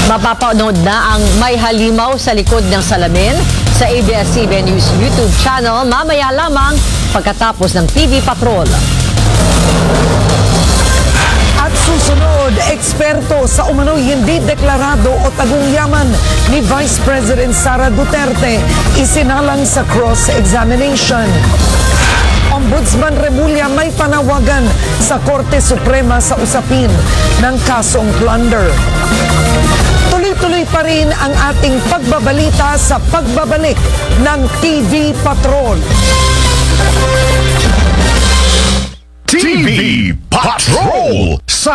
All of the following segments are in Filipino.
Mapapanood na ang May Halimaw sa Likod ng Salamin sa ABS-CBN News YouTube channel mamaya lamang pagkatapos ng TV Patrol. At susunod, eksperto sa umano'y hindi deklarado o tagong yaman ni Vice President Sara Duterte isinalang sa cross-examination. Ombudsman Remulla may panawagan sa Korte Suprema sa usapin ng kasong plunder. Tuloy-tuloy pa rin ang ating pagbabalita sa pagbabalik ng TV Patrol. TV Patrol sa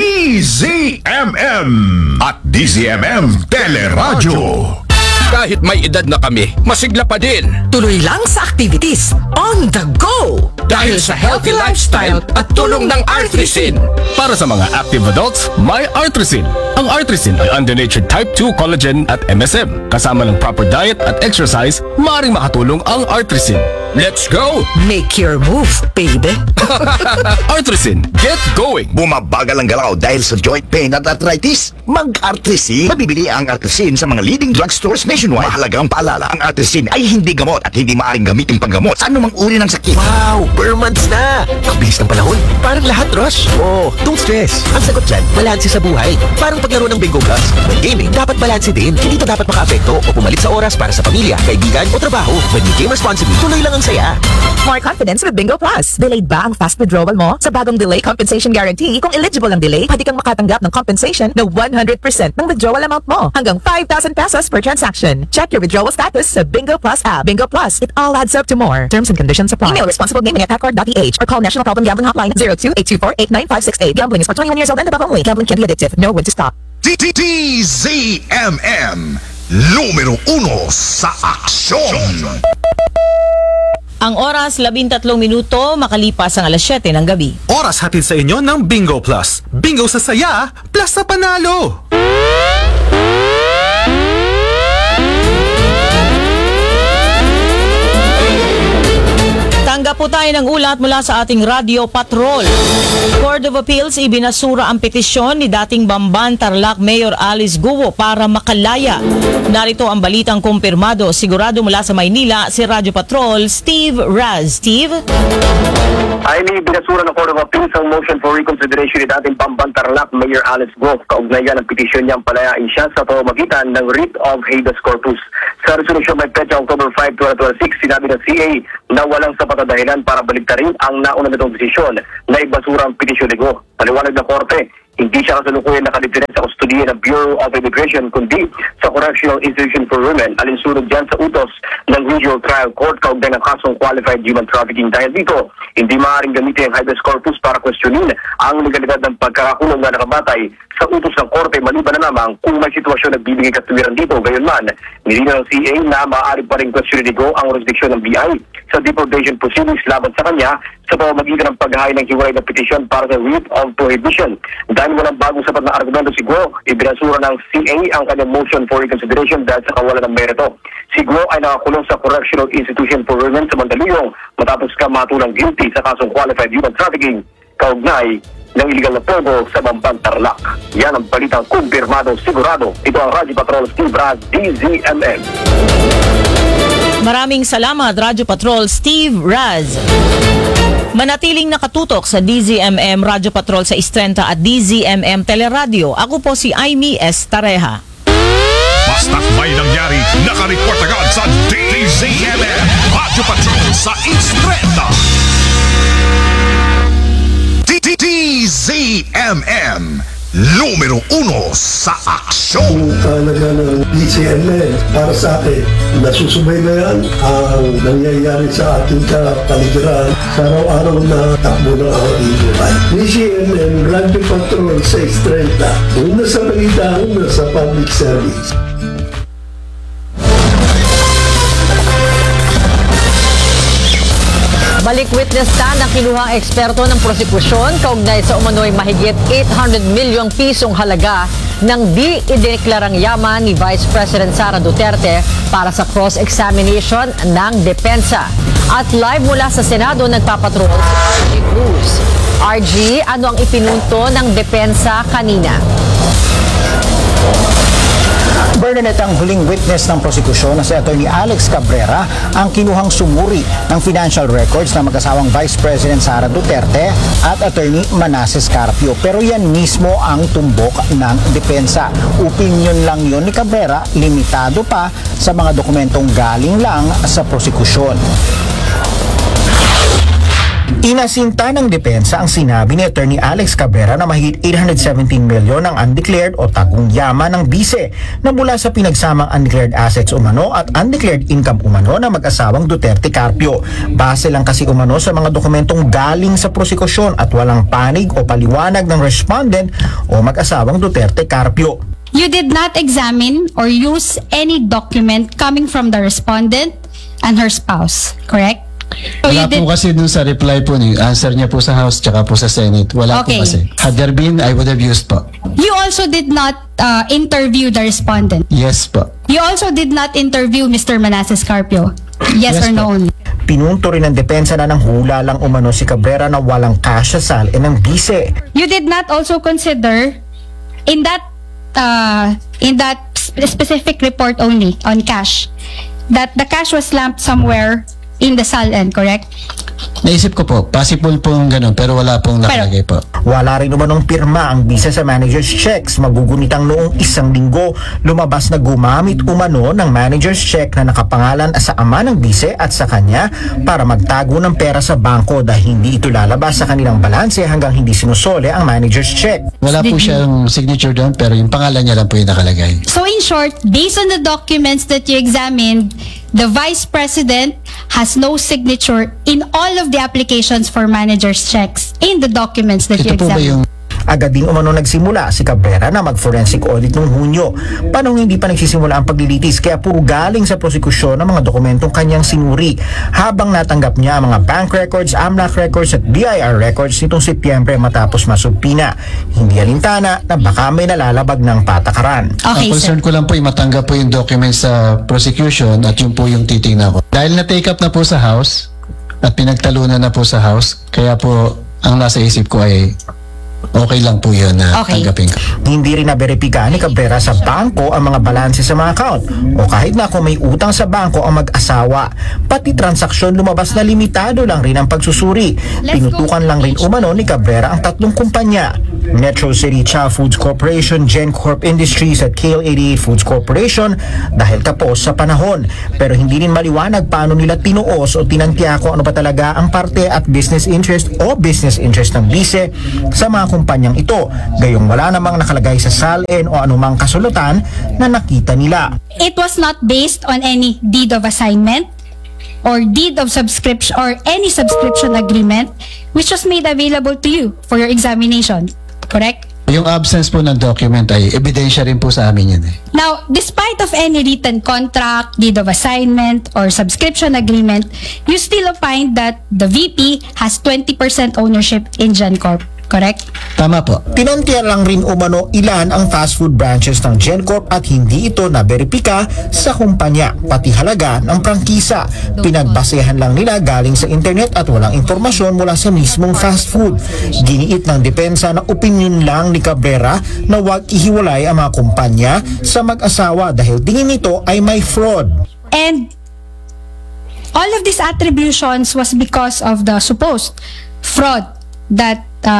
DZMM at DZMM Teleradyo. Kahit may edad na kami, masigla pa din. Tuloy lang sa activities on the go! Dahil sa healthy lifestyle at tulong ng Artrisin. Para sa mga active adults, may Artrisin. Ang Artrisin ay undenatured type 2 collagen at MSM. Kasama ng proper diet at exercise, maaaring makatulong ang Artrisin. Let's go! Make your move, baby! Artrisin, get going! Bumabagal ang galaw dahil sa joint pain at arthritis? Mag-Artrisin. Mabibili ang Artrisin sa mga leading drugstores nationwide. Mahalagang paalala, ang Artrisin ay hindi gamot at hindi maaaring gamitin panggamot sa anumang uri ng sakit. Wow! Per months na! Ang bilis ng panahon. Parang lahat, Rush. Oh, don't stress. Ang sagot dyan, balanse sa buhay. Parang paglaro ng Bingo Plus. When gaming, dapat balanse din. Hindi ito dapat makaapekto o pumalit sa oras para sa pamilya, kaibigan o trabaho. When you game responsibly, tuloy lang ang saya. More confidence with Bingo Plus. Delayed ba ang fast withdrawal mo? Sa bagong delay compensation guarantee, kung eligible ang delay, pwede kang makatanggap ng compensation na 100% ng withdrawal amount mo. Hanggang 5,000 pesos per transaction. Check your withdrawal status sa Bingo Plus app. Bingo Plus, it all adds up to more. Terms and conditions apply. Email responsiblegaming@accord.ph or call National Problem Gambling Hotline 02-824-89568. Gambling is for 21 years old and above only. Gambling can be addictive. Know when to stop. DZMM Numero 1 sa aksyon. Ang oras, 13 minuto, makalipas ang alas 7 ng gabi. Oras hatid sa inyo ng Bingo Plus. Bingo sa saya, plus sa panalo! Tanggap po tayo ng ulat mula sa ating Radio Patrol. Court of Appeals ibinasura ang petisyon ni dating Bamban Tarlac Mayor Alice Guo para makalaya. Narito ang balitang kumpirmado sigurado mula sa Maynila si Radio Patrol Steve Raz. Steve? Ay binasura ng Court of Appeals ang motion for reconsideration ni dating Bamban Tarlac Mayor Alice Guo. Kaugnayan ang petisyon niyang palayain siya sa pamamagitan ng writ of habeas corpus. Sa resolusyon may petsa October 5, 2026, sinabi ng CA na walang sapat na dahilan para baliktarin ang nauna nitong desisyon na ibasura ang petisyon ni Guo. Paliwanag ng korte, hindi siya kasalukuyan nakadetine sa kustudiya ng Bureau of Immigration kundi sa Correctional Institution for Women alinsunod dyan sa utos ng Regional Trial Court kaugnay ng kasong qualified human trafficking. Dahil dito, hindi maaaring gamitin ang habeas corpus para questionin ang legalidad ng pagkakakulong na nakabatay sa utos ng korte maliban na lamang kung may sitwasyon na bibigay katuwiran dito. Gayunman, nilinaw ng CA na maaari pa rin questionin ni Guo ang jurisdiction ng BI sa deportation proceedings laban sa kanya sa pamamagitan ng paghahay ng hiwalay na petisyon para sa writ of prohibition. Dahil walang bagong sapat na argumento si Guo, ibinasura ng CA ang kanyang motion for reconsideration dahil sa kawalan ng merito. Si Guo ay nakakulong sa Correctional Institution for Women sa Mandaluyong matapos ka matulang guilty sa kasong qualified human trafficking kaugnay ng iligal na pogo sa Bamban Tarlac. Yan ang balitang kumpirmado sigurado. Ito ang Radio Patrol Steve Raz, DZMM. Maraming salamat, Radio Patrol Steve Raz. Manatiling nakatutok sa DZMM Radio Patrol sa Istrenta at DZMM Teleradio. Ako po si Aimee S. Tareja. Basta't may nangyari, nakareport agad sa DZMM Radio Patrol sa Istrenta. DZMM Numero 1 sa aksyon. Talaga ng DZMM para sa akin, nasusubaybayan ang nangyayari sa ating kapaligiran sa araw-araw na takbo ng ating buhay. DZMM Radio Patrol sa Istrenta, una sa balita, una sa public service. Balik witness stand ang kinuhang eksperto ng prosekusyon kaugnay sa umano'y mahigit 800 milyong pisong halaga ng di idineklarang yaman ni Vice President Sara Duterte para sa cross-examination ng depensa. At live mula sa Senado nagpapatrol si RG Cruz. RG, ano ang ipinunto ng depensa kanina? Bernadette, ang huling witness ng prosekusyon na si Attorney Alex Cabrera ang kinuhang sumuri ng financial records ng mag-asawang Vice President Sara Duterte at Attorney Manasseh Carpio. Pero yan mismo ang tumbok ng depensa. Opinion lang yun ni Cabrera, limitado pa sa mga dokumentong galing lang sa prosekusyon. Inasinta ng depensa ang sinabi ni Attorney Alex Cabrera na mahigit 817 milyon ang undeclared o tagong yaman ng bise na mula sa pinagsamang undeclared assets umano at undeclared income umano na mag-asawang Duterte Carpio. Base lang kasi umano sa mga dokumentong galing sa prosekusyon at walang panig o paliwanag ng respondent o mag-asawang Duterte Carpio. You did not examine or use any document coming from the respondent and her spouse, correct? So Wala po kasi dun sa reply po ni answer niya po sa House tsaka po sa Senate. Wala Okay. po kasi. Had there been, I would have used po. You also did not interview the respondent. Yes po. You also did not interview Mr. Manasseh Carpio. Yes or no only? Pinunto rin ng depensa na ng hula lang umano si Cabrera na walang cash sa salin ng bise. You did not also consider in that specific report only on cash that the cash was slumped somewhere in the SALN, correct? Naisip ko po, possible po yung ganun, pero wala pong nakalagay po. Wala rin umanong pirma ang bisa sa manager's checks. Magugunitang noong 1 linggo, lumabas na gumamit umano ng manager's check na nakapangalan sa ama ng bise at sa kanya para magtago ng pera sa bangko dahil hindi ito lalabas sa kanilang balanse hanggang hindi sinusole ang manager's check. Wala po siyang signature doon, pero yung pangalan niya lang po yung nakalagay. So in short, based on the documents that you examined, the Vice President has no signature in all of the applications for manager's checks in the documents that you Ito po ba examined. yung Agad din umano nagsimula si Cabrera na mag-forensic audit noong Hunyo. Panong hindi pa nagsisimula ang paglilitis kaya puro galing sa prosekusyon ang mga dokumentong kanyang sinuri. Habang natanggap niya ang mga bank records, AMLAC records at BIR records nitong Setyembre matapos masubpina. Hindi alintana na baka may nalalabag ng patakaran. ang concern ko lang po yung matanggap po yung documents sa prosecution at yun po yung titingnan ko. Dahil na-take up na po sa House at pinagtalunan na po sa House, kaya po ang nasa isip ko ay okay lang po yun na tanggapin ko. Hindi rin naberipika ni Cabrera sa bangko ang mga balanse sa mga account o kahit na kung may utang sa bangko ang mag-asawa. Pati transaksyon lumabas na limitado lang rin ang pagsusuri. Pinutukan lang rin umano ni Cabrera ang 3 kumpanya. Metro City Chow Foods Corporation, GenCorp Industries at KL88 Foods Corporation dahil tapos sa panahon. Pero hindi rin maliwanag paano nila tinuos o tinantya kung ano pa talaga ang parte at business interest o business interest ng bise sa mga kumpanyang ito. Gayong wala namang nakalagay sa SALN o anumang kasulatan na nakita nila. It was not based on any deed of assignment or deed of subscription or any subscription agreement which was made available to you for your examination. Correct? Yung absence po ng document ay ebidensya rin po sa amin yun eh. Now, despite of any written contract, deed of assignment, or subscription agreement, you still find that the VP has 20% ownership in GenCorp. Correct? Tama po. Tinantiyan lang rin umano ilan ang fast food branches ng GenCorp at hindi ito naberipika sa kumpanya, pati halaga ng prangkisa. Pinagbasehan lang nila galing sa internet at walang impormasyon mula sa mismong fast food. Giniit ng depensa na opinion lang ni Cabrera na huwag ihiwalay ang mga kumpanya sa mag-asawa dahil tingin nito ay may fraud. And all of these attributions was because of the supposed fraud that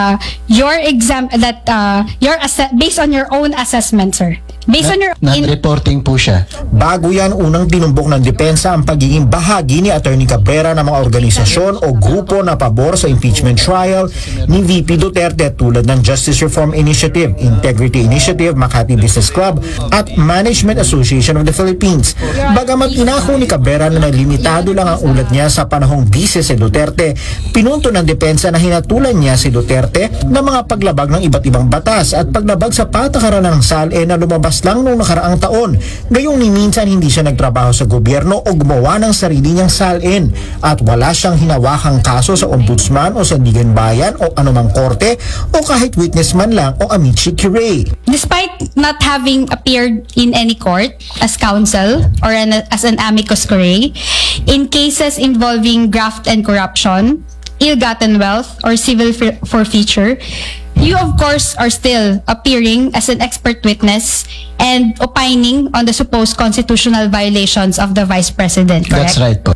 based on your own assessment, sir. Based on your Non-reporting po siya. Bago yan, unang tinumbok ng depensa ang pagiging bahagi ni Attorney Cabrera ng mga organisasyon o grupo na pabor sa impeachment trial ni VP Duterte tulad ng Justice Reform Initiative, Integrity Initiative, Makati Business Club at Management Association of the Philippines. Bagamat inako ni Cabrera na limitado lang ang ulat niya sa panahong bise si Duterte, pinunto ng depensa na hinatulan niya si Duterte ng mga paglabag ng iba't ibang batas at paglabag sa patakaran ng SALN na lumabas lang noong nakaraang taon. Gayong ni minsan hindi siya nagtrabaho sa gobyerno o gumawa ng sarili niyang SALN at wala siyang hinawakang kaso sa ombudsman o sandigan bayan o anumang korte o kahit witness man lang o amici curiae. Despite not having appeared in any court as counsel or as an amicus curiae in cases involving graft and corruption, ill-gotten wealth, or civil forfeiture, you of course are still appearing as an expert witness and opining on the supposed constitutional violations of the Vice President, correct? That's right po.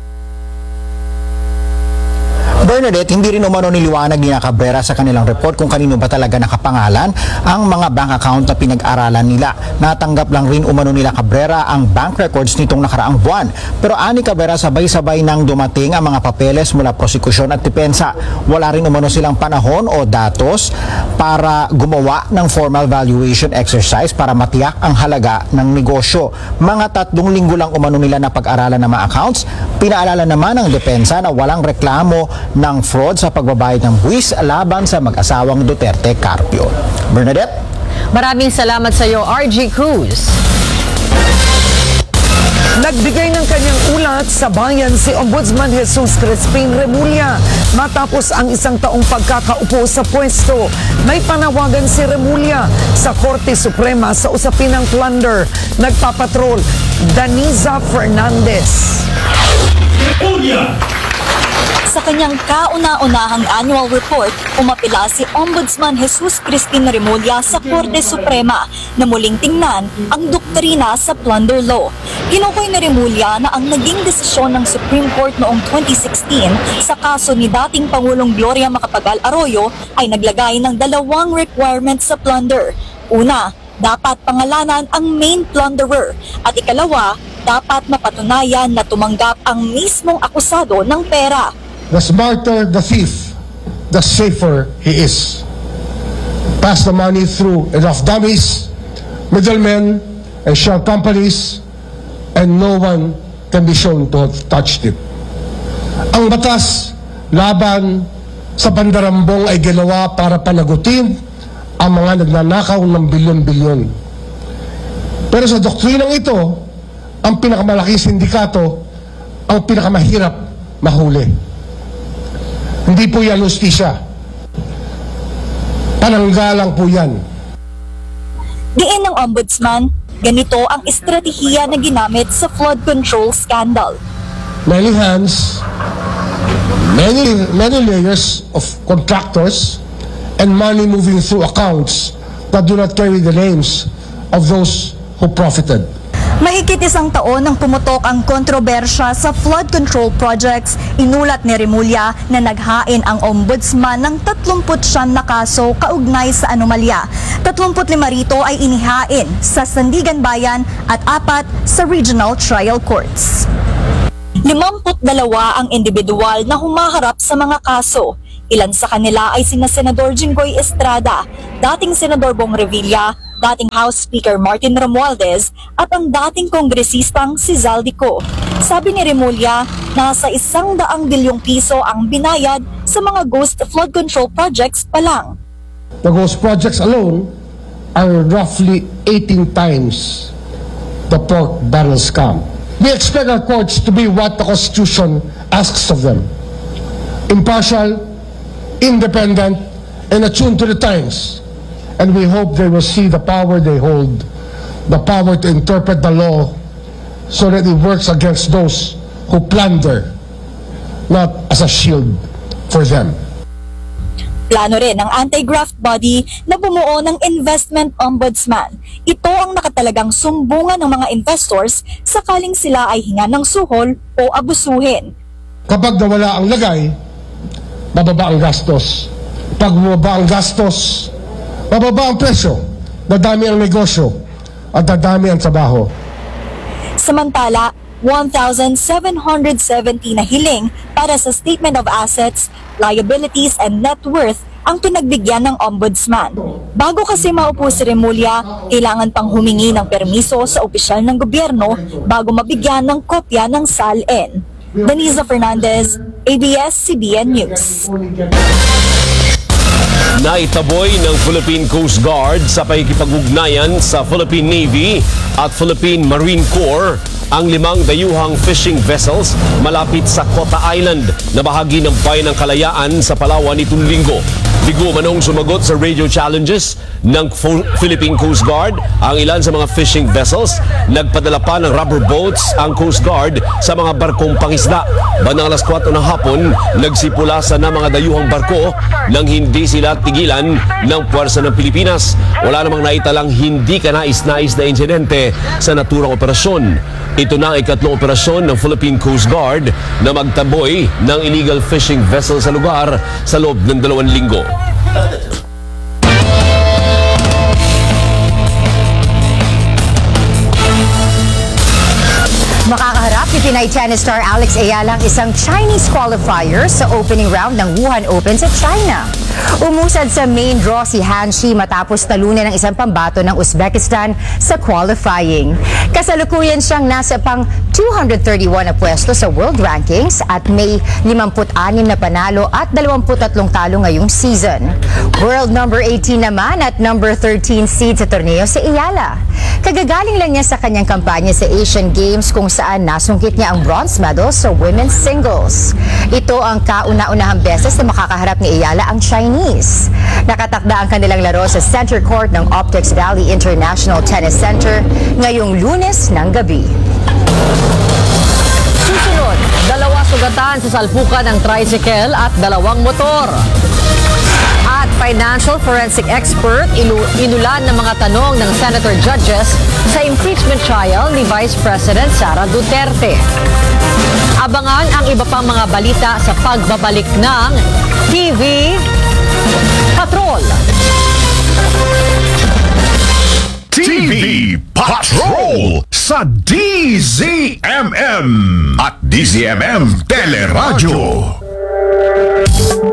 Bernadette, hindi rin umano niliwanag ni Cabrera sa kanilang report kung kanino ba talaga nakapangalan ang mga bank account na pinag-aralan nila. Natanggap lang rin umano nila Cabrera ang bank records nitong nakaraang buwan. Pero ani Cabrera, sabay-sabay nang dumating ang mga papeles mula prosekusyon at depensa. Wala rin umano silang panahon o datos para gumawa ng formal valuation exercise para matiyak ang halaga ng negosyo. Mga 3 linggo lang umano nila na pag-aralan ng mga accounts. Pinaalala naman ng depensa na walang reklamo ng fraud sa pagbabayad ng buwis laban sa mag-asawang Duterte Carpio. Bernadette? Maraming salamat sa iyo, RG Cruz. Nagbigay ng kanyang ulat sa bayan si Ombudsman Jesus Crispin Remulla matapos ang 1 taong pagkakaupo sa pwesto. May panawagan si Remulla sa Korte Suprema sa usapin ng plunder. Nagpapatrol, Daniza Fernandez. Sa kanyang kauna-unahang annual report, umapila si Ombudsman Jesus Crispin Remulla sa Korte Suprema na muling tingnan ang doktrina sa plunder law. Kinukoy ni Remulla na ang naging desisyon ng Supreme Court noong 2016 sa kaso ni dating Pangulong Gloria Macapagal Arroyo ay naglagay ng 2 requirements sa plunder. Una, dapat pangalanan ang main plunderer at ikalawa, dapat mapatunayan na tumanggap ang mismong akusado ng pera. The smarter the thief, the safer he is. Pass the money through enough dummies, middlemen, and shell companies, and no one can be shown to have touched it. Ang batas laban sa pandarambong ay ginawa para panagutin ang mga nagnanakaw ng bilyon-bilyon. Pero sa doktrinang ito, ang pinakamalaking sindikato ang pinakamahirap mahuli. Hindi po yan justisya. Pananggalang po yan. Diin ng Ombudsman, ganito ang estratehiya na ginamit sa flood control scandal. Many hands, many layers of contractors, and money moving through accounts that do not carry the names of those who profited. Mahigit 1 taon nang pumutok ang kontrobersya sa flood control projects, inulat ni Remulla na naghain ang ombudsman ng 39 na kaso kaugnay sa anomalya. 35 rito ay inihain sa Sandigan Bayan at 4 sa regional trial courts. 52 ang individual na humaharap sa mga kaso. Ilan sa kanila ay sina Senador Jinggoy Estrada, dating Senador Bong Revilla, dating House Speaker Martin Romualdez at ang dating kongresistang si Zaldico. Sabi ni Remulla, nasa 100 bilyong piso ang binayad sa mga ghost flood control projects pa lang. The ghost projects alone are roughly 18 times the pork barrel scam. We expect our courts to be what the Constitution asks of them. Impartial, independent, and attuned to the times. And we hope they will see the power they hold, the power to interpret the law so that it works against those who plunder, not as a shield for them. Plano rin ng anti-graft body na bumuo ng investment ombudsman. Ito ang nakatalagang sumbungan ng mga investors sakaling sila ay hinga ng suhol o abusuhin. Kapag nawala ang lagay, bababa ang gastos. Pag bumaba ang gastos, bababa ang presyo, dadami ang negosyo, at dadami ang trabaho. Samantala, 1,770 na hiling para sa Statement of Assets, Liabilities and Net Worth ang pinagbigyan ng Ombudsman. Bago kasi maupo si Remulla, kailangan pang humingi ng permiso sa opisyal ng gobyerno bago mabigyan ng kopya ng SALN. Daniza Fernandez, ABS-CBN News. Naitaboy ng Philippine Coast Guard sa pakikipag-ugnayan sa Philippine Navy at Philippine Marine Corps ang 5 dayuhang fishing vessels malapit sa Kota Island na bahagi ng Bayan ng Kalayaan sa Palawan nitong linggo. Bigo manong sumagot sa radio challenges ng Philippine Coast Guard ang ilan sa mga fishing vessels. Nagpadala pa ng rubber boats ang Coast Guard sa mga barkong pangisda. Bandang alas 4 ng hapon, nagsipulasa na mga dayuhang barko nang hindi sila tigilan ng puwersa ng Pilipinas. Wala namang naitalang hindi kanais-nais na insidente sa naturang operasyon. Ito na ang ikatlong operasyon ng Philippine Coast Guard na magtaboy ng illegal fishing vessel sa lugar sa loob ng 2 linggo. Makakaharap ni Pinay tennis star Alex Ayala ang isang Chinese qualifier sa opening round ng Wuhan Open sa China. Umusad sa main draw si Han Shi matapos talunan ng isang pambato ng Uzbekistan sa qualifying. Kasalukuyan siyang nasa pang 231 na pwesto sa world rankings at may 56 na panalo at 23 talo ngayong season. World number 18 naman at number 13 seed sa torneo si Ayala. Kagagaling lang niya sa kanyang kampanya sa Asian Games kung saan nasungkit niya ang bronze medal sa women's singles. Ito ang kauna-unahang beses na makakaharap ni Ayala ang Chinese. Nakatakda ang kanilang laro sa center court ng Optics Valley International Tennis Center ngayong Lunes ng gabi. Susunod, 2 sugatan sa salpukan ng tricycle at 2 motor. At financial forensic expert, inulan ng mga tanong ng senator judges sa impeachment trial ni Vice President Sara Duterte. Abangan ang iba pang mga balita sa pagbabalik ng TV Patrol. TV Patrol sa DZMM at DZMM Teleradyo.